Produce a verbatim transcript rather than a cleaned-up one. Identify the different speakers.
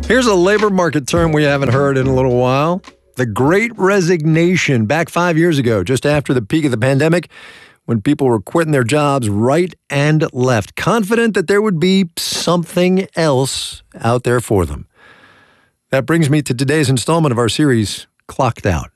Speaker 1: Here's a labor market term we haven't heard in a little while. The Great Resignation. Back five years ago, just after the peak of the pandemic, when people were quitting their jobs right and left, confident that there would be something else out there for them. That brings me to today's installment of our series, Clocked Out.